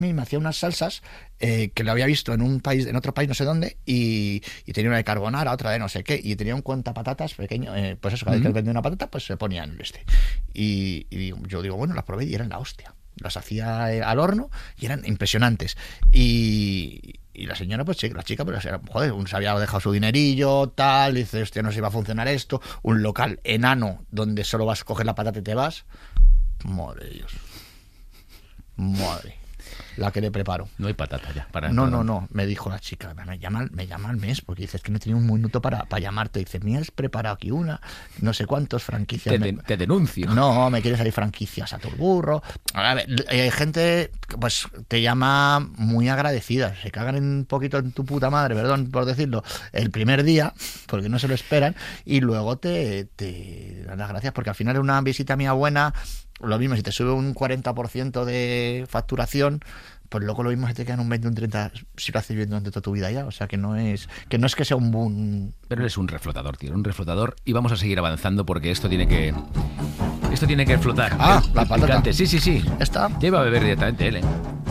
me hacía unas salsas que lo había visto en otro país no sé dónde, y tenía una de carbonara, otra de no sé qué, y tenía un cuentapatatas pequeño, pues eso, cada vez que vendía una patata, pues se ponía en yo digo, bueno, las probé y eran la hostia. Las hacía al horno y eran impresionantes. Y la señora, pues la chica, pues joder, se había dejado su dinerillo, tal, dice, hostia, no se iba a funcionar esto, un local enano donde solo vas a coger la patata y te vas. Madre de Dios. Madre. La que le preparo. No hay patata ya. No. Me dijo la chica, me llama al mes, porque dices que no tenía un minuto para llamarte. Dice, me has preparado aquí no sé cuántos franquicias. Te denuncio. No, me quiere salir franquicias a tu burro. A ver, hay gente pues te llama muy agradecida. Se cagan un poquito en tu puta madre, perdón por decirlo, el primer día, porque no se lo esperan, y luego te dan las gracias, porque al final es una visita mía buena. Lo mismo, si te sube un 40% de facturación, pues luego lo mismo se te quedan un 20, un 30 si lo haces bien durante toda tu vida ya. O sea, que no es que sea un boom. Pero eres un reflotador, tío, un reflotador, y vamos a seguir avanzando porque esto tiene que flotar. La patata. Picante. Sí. ¿Está? Ya iba a beber directamente él,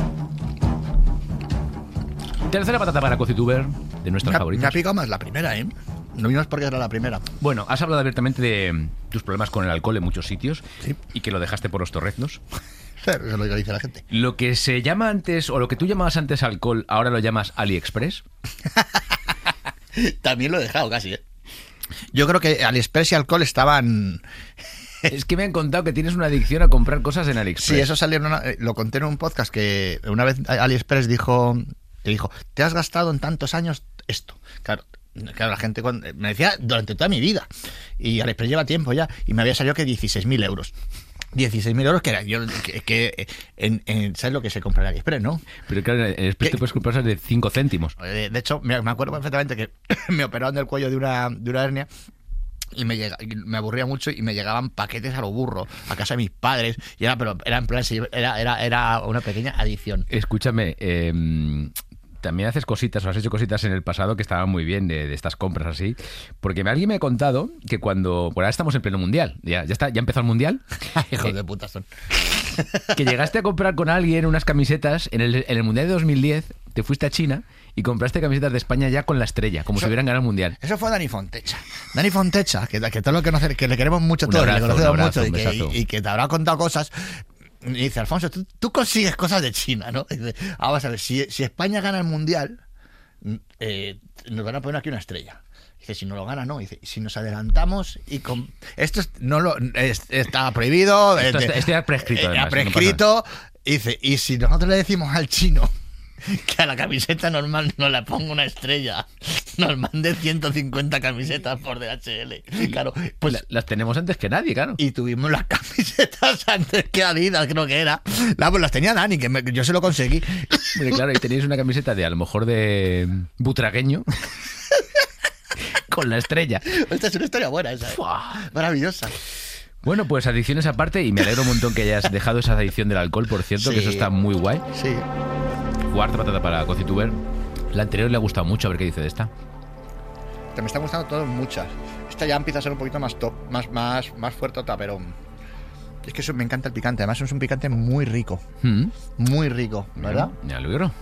Tercera patata para Cocituber, de nuestras favoritas. Me ha picado más la primera, No vimos porque era la primera. Bueno, has hablado abiertamente de tus problemas con el alcohol en muchos sitios, sí, y que lo dejaste por los torreznos. Eso es lo que dice la gente. Lo que se llama antes, o lo que tú llamabas antes alcohol, ahora lo llamas AliExpress. También lo he dejado casi, Yo creo que AliExpress y alcohol estaban... Es que me han contado que tienes una adicción a comprar cosas en AliExpress. Sí, eso salió lo conté en un podcast, que una vez AliExpress dijo, te has gastado en tantos años esto. Claro, la gente me decía durante toda mi vida, y AliExpress lleva tiempo ya, y me había salido que 16.000 euros. 16.000 euros, que era ¿sabes lo que se compra en AliExpress, no? Pero claro, en AliExpress te puedes comprar cosas de 5 céntimos. De hecho, me acuerdo perfectamente que me operaron del cuello de una hernia, y me aburría mucho, y me llegaban paquetes a lo burro a casa de mis padres, y era en plan, era una pequeña adicción. Escúchame, también haces cositas, o has hecho cositas en el pasado que estaban muy bien de estas compras así, porque alguien me ha contado que cuando, por ahora estamos en pleno mundial, ya empezó el mundial. Hijos de puta son. Que llegaste a comprar con alguien unas camisetas en el mundial de 2010, te fuiste a China y compraste camisetas de España ya con la estrella, como si hubieran ganado el mundial. Eso fue Dani Fontecha. Que todo lo que le queremos mucho, todos le conocemos mucho, y que te habrá contado cosas. Y dice, Alfonso, tú consigues cosas de China, ¿no? Y dice, vamos a ver, si España gana el mundial, nos van a poner aquí una estrella. Dice, si no lo gana, no. Dice, si nos adelantamos esto está prohibido. Esto ya prescrito. Además, prescrito. Dice, y si nosotros le decimos al chino que a la camiseta normal no le pongo una estrella, nos mande 150 camisetas por DHL. Claro, pues las tenemos antes que nadie, claro. Y tuvimos las camisetas antes que Adidas, creo que era. Pues las tenía Dani, que yo se lo conseguí. Mire, claro, y tenéis una camiseta de, a lo mejor, de butragueño con la estrella. Esta es una historia buena esa, maravillosa. Bueno, pues adicciones aparte, y me alegro un montón que hayas dejado esa adicción del alcohol, por cierto, sí, que eso está muy guay. Sí. Cuarta patata para Cocituber. La anterior le ha gustado mucho, a ver qué dice de esta. Me está gustando todas muchas. Esta ya empieza a ser un poquito más top, más fuertota, pero es que eso, me encanta el picante. Además es un picante muy rico. Muy rico, ¿verdad? Me alegro.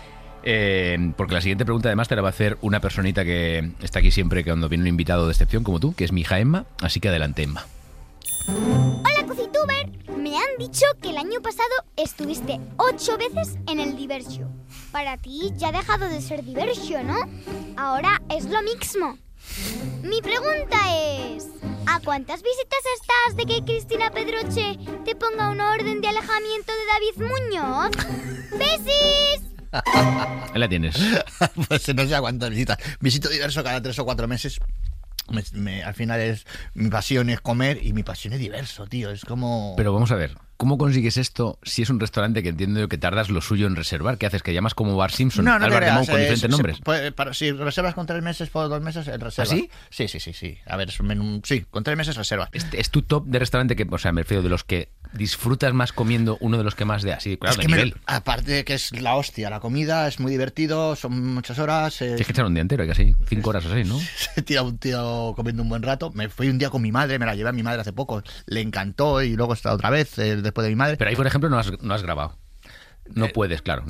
Porque la siguiente pregunta además te la va a hacer una personita que está aquí siempre cuando viene un invitado de excepción como tú, que es mi hija Emma. Así que adelante, Emma. Hola, Cocituber. Me han dicho que el año pasado estuviste 8 veces en el Diversio. Para ti ya ha dejado de ser Diversio, ¿no? Ahora es lo mismo. Mi pregunta es, ¿a cuántas visitas estás de que Cristina Pedroche te ponga una orden de alejamiento de David Muñoz? ¡Besis! Ahí la tienes. Pues no sé a cuántas visitas. Visito Diverso cada 3 o 4 meses. Al final mi pasión es comer, y mi pasión es Diverso, tío. Es como... Pero vamos a ver, ¿cómo consigues esto si es un restaurante que entiendo yo que tardas lo suyo en reservar? ¿Qué haces? ¿Que llamas como Bar Simpson? No al Bar de Mou con diferentes nombres. Si reservas con 3 meses por 2 meses, reservas. ¿Ah, sí? Sí. A ver, es un menú. Sí, con 3 meses reservas. ¿Es tu top de restaurante que, o sea, me refiero de los que disfrutas más comiendo, uno de los que más de así? Claro, es que aparte de que es la hostia, la comida es muy divertido, son muchas horas. Tienes que echar un día entero, hay casi 5 horas o 6, ¿no? Se tira un tío comiendo un buen rato. Me fui un día con mi madre, me la llevé a mi madre hace poco, le encantó, y luego he estado otra vez después de mi madre. Pero ahí, por ejemplo, no has grabado. No puedes, claro.